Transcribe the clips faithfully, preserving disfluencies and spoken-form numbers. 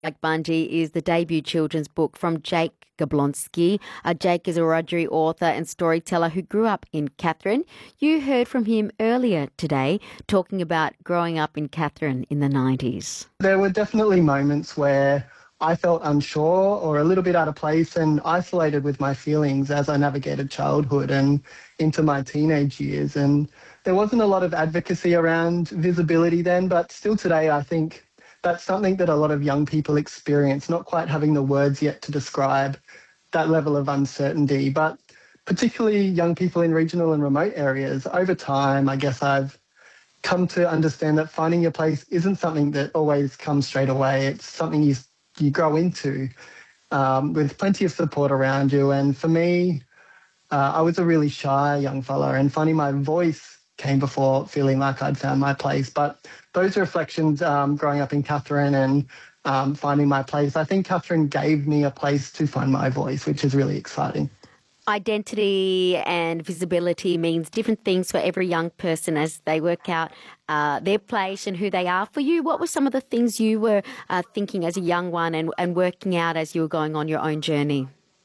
Like Bungie is the debut children's book from Jake Gablonsky. Uh, Jake is a Wiradjuri author and storyteller who grew up in Katherine. You heard from him earlier today talking about growing up in Katherine in the nineties. There were definitely moments where I felt unsure or a little bit out of place and isolated with my feelings as I navigated childhood and into my teenage years. And there wasn't a lot of advocacy around visibility then, but still today I think that's something that a lot of young people experience, not quite having the words yet to describe that level of uncertainty. But particularly young people in regional and remote areas, over time, I guess I've come to understand that finding your place isn't something that always comes straight away. It's something you you grow into um, with plenty of support around you. And for me, uh, I was a really shy young fella, and finding my voice came before feeling like I'd found my place. But those reflections um, growing up in Katherine and um, finding my place, I think Katherine gave me a place to find my voice, which is really exciting. Identity and visibility means different things for every young person as they work out uh, their place and who they are. For you, what were some of the things you were uh, thinking as a young one and, and working out as you were going on your own journey?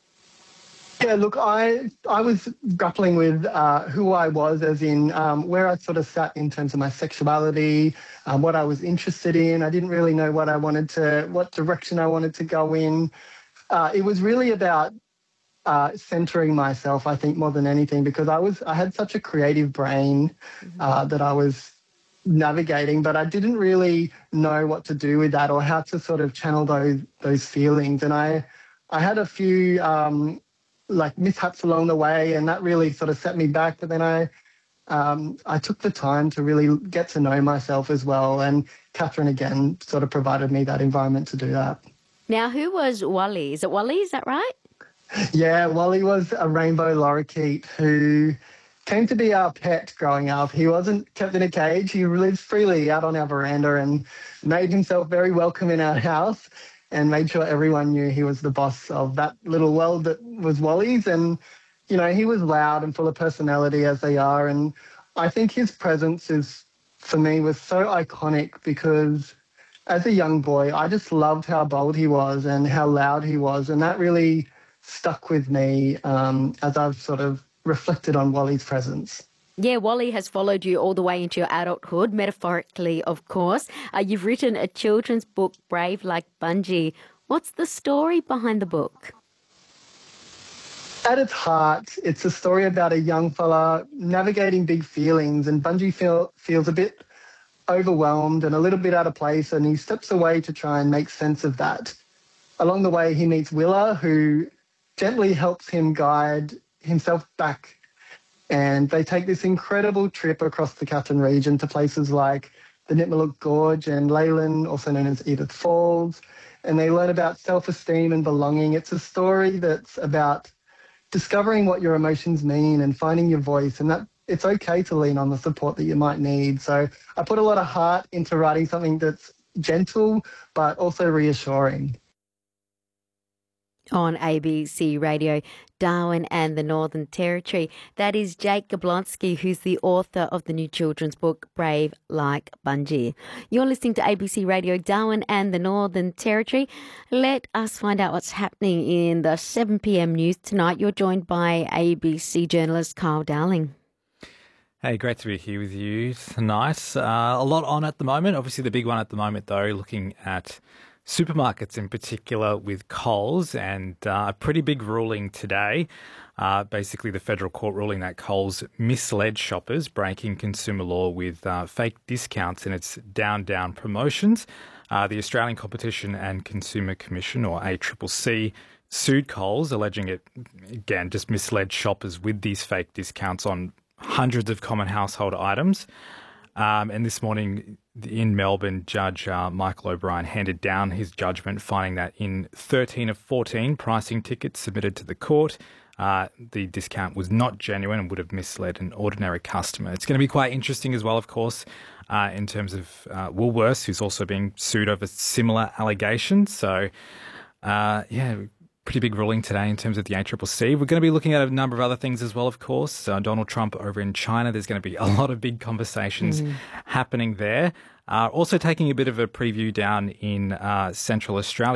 Yeah, look, I I was grappling with uh, who I was, as in um, where I sort of sat in terms of my sexuality, um, what I was interested in. I didn't really know what I wanted to, what direction I wanted to go in. Uh, it was really about uh, centering myself, I think, more than anything, because I was I had such a creative brain uh, that I was navigating, but I didn't really know what to do with that or how to sort of channel those those feelings. And I I had a few. Um, like mishaps along the way, and that really sort of set me back. But then I um, I took the time to really get to know myself as well, and Katherine again sort of provided me that environment to do that. Now, who was Wally? Is it Wally? Is that right? Yeah, Wally was a rainbow lorikeet who came to be our pet growing up. He wasn't kept in a cage. He lived freely out on our veranda and made himself very welcome in our house, and made sure everyone knew he was the boss of that little world that was Wally's. And, you know, he was loud and full of personality as they are. And I think his presence is, for me, was so iconic because as a young boy, I just loved how bold he was and how loud he was. And that really stuck with me um, as I've sort of reflected on Wally's presence. Yeah, Wally has followed you all the way into your adulthood, metaphorically, of course. Uh, you've written a children's book, Brave Like Bungie. What's the story behind the book? At its heart, it's a story about a young fella navigating big feelings, and Bungie feel, feels a bit overwhelmed and a little bit out of place, and he steps away to try and make sense of that. Along the way, he meets Willa, who gently helps him guide himself back. And they take this incredible trip across the Katherine region to places like the Nipmuc Gorge and Leyland, also known as Edith Falls. And they learn about self-esteem and belonging. It's a story that's about discovering what your emotions mean and finding your voice, and that it's okay to lean on the support that you might need. So I put a lot of heart into writing something that's gentle but also reassuring. On A B C Radio, Darwin and the Northern Territory. That is Jake Gablonsky, who's the author of the new children's book, Brave Like Bungie. You're listening to A B C Radio, Darwin and the Northern Territory. Let us find out what's happening in the seven p.m. news tonight. You're joined by A B C journalist Carl Dowling. Hey, great to be here with you tonight. Uh, a lot on at the moment. Obviously, the big one at the moment, though, looking at supermarkets in particular with Coles, and uh, a pretty big ruling today. Uh, basically, the federal court ruling that Coles misled shoppers, breaking consumer law with uh, fake discounts in its down, down promotions. Uh, the Australian Competition and Consumer Commission, or A C C C, sued Coles, alleging it, again, just misled shoppers with these fake discounts on hundreds of common household items. Um, and this morning in Melbourne, Judge uh, Michael O'Brien handed down his judgment, finding that in thirteen of fourteen pricing tickets submitted to the court, uh, the discount was not genuine and would have misled an ordinary customer. It's going to be quite interesting as well, of course, uh, in terms of uh, Woolworths, who's also being sued over similar allegations. So, uh, yeah, pretty big ruling today in terms of the A C C C. We're going to be looking at a number of other things as well, of course. Uh, Donald Trump over in China, there's going to be a lot of big conversations mm. happening there. Uh, also taking a bit of a preview down in uh, Central Australia.